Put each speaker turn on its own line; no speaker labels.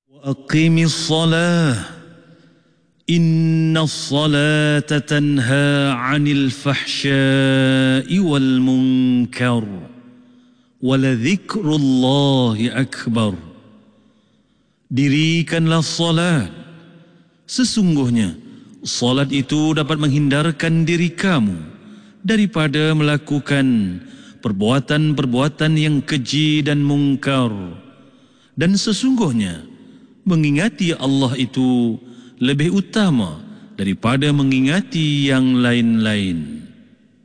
وأقم الصلاة إن الصلاة تنهى عن الفحشاء والمنكر ولذكر الله أكبر. Dirikanlah salat. Sesungguhnya salat itu dapat menghindarkan diri kamu daripada melakukan perbuatan-perbuatan yang keji dan mungkar. Dan sesungguhnya mengingati Allah itu lebih utama daripada mengingati yang lain-lain.